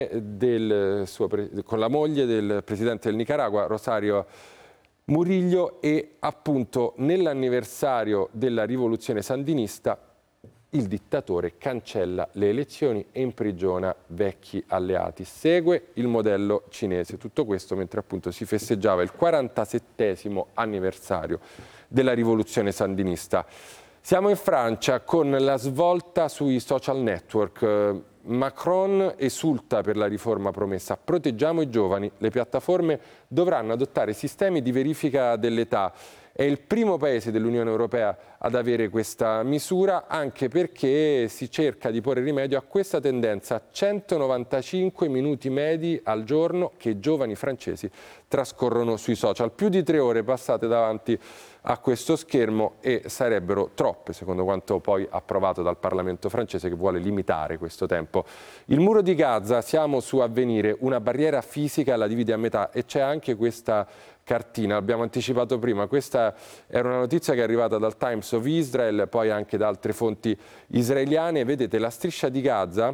con la moglie del presidente del Nicaragua, Rosario Murillo, e appunto nell'anniversario della rivoluzione sandinista il dittatore cancella le elezioni e imprigiona vecchi alleati. Segue il modello cinese. Tutto questo mentre appunto si festeggiava il 47° anniversario della rivoluzione sandinista. Siamo in Francia con la svolta sui social network. Macron esulta per la riforma promessa. Proteggiamo i giovani. Le piattaforme dovranno adottare sistemi di verifica dell'età. È il primo paese dell'Unione Europea ad avere questa misura, anche perché si cerca di porre rimedio a questa tendenza: 195 minuti medi al giorno che i giovani francesi trascorrono sui social. Più di 3 ore passate davanti a questo schermo, e sarebbero troppe, secondo quanto poi approvato dal Parlamento francese, che vuole limitare questo tempo. Il muro di Gaza, siamo su Avvenire, una barriera fisica la divide a metà, e c'è anche questa cartina, l'abbiamo anticipato prima. Questa era una notizia che è arrivata dal Times of Israel, poi anche da altre fonti israeliane. Vedete la striscia di Gaza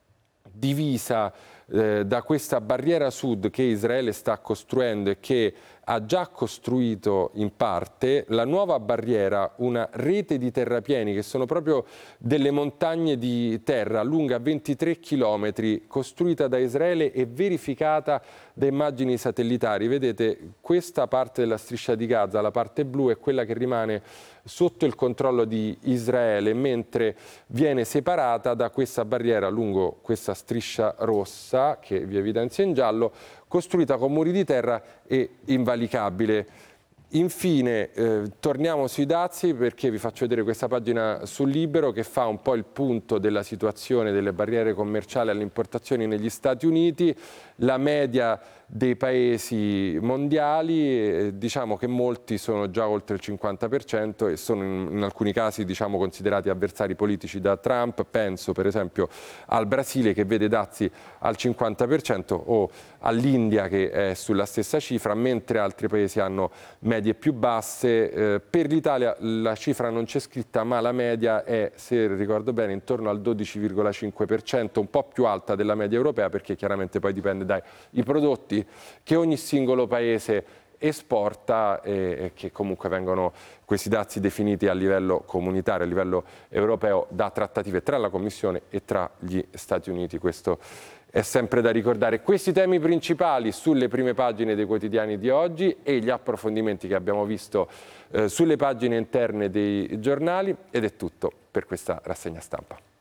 divisa da questa barriera sud che Israele sta costruendo e che ha già costruito in parte. La nuova barriera, una rete di terrapieni che sono proprio delle montagne di terra lunga 23 chilometri, costruita da Israele e verificata da immagini satellitari. Vedete, questa parte della striscia di Gaza, la parte blu, è quella che rimane sotto il controllo di Israele, mentre viene separata da questa barriera lungo questa striscia rossa che vi evidenzio in giallo, costruita con muri di terra e invalicabile. Infine torniamo sui dazi, perché vi faccio vedere questa pagina sul Libero che fa un po' il punto della situazione delle barriere commerciali alle importazioni negli Stati Uniti. La media dei paesi mondiali, diciamo che molti sono già oltre il 50% e sono in alcuni casi, diciamo, considerati avversari politici da Trump. Penso per esempio al Brasile, che vede dazi al 50%, o all'India, che è sulla stessa cifra, mentre altri paesi hanno medie più basse. Per l'Italia la cifra non c'è scritta, ma la media è, se ricordo bene, intorno al 12,5%, un po' più alta della media europea, perché chiaramente poi dipende dai prodotti che ogni singolo paese esporta, e che comunque vengono questi dazi definiti a livello comunitario, a livello europeo, da trattative tra la Commissione e tra gli Stati Uniti. Questo è sempre da ricordare. Questi temi principali sulle prime pagine dei quotidiani di oggi e gli approfondimenti che abbiamo visto sulle pagine interne dei giornali, ed è tutto per questa rassegna stampa.